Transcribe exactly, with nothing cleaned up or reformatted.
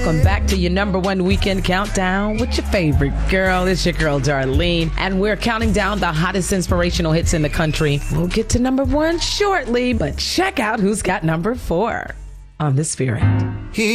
Welcome back to your number one weekend countdown with your favorite girl. It's your girl, Darlene. And we're counting down the hottest inspirational hits in the country. We'll get to number one shortly, but check out who's got number four on The Spirit. He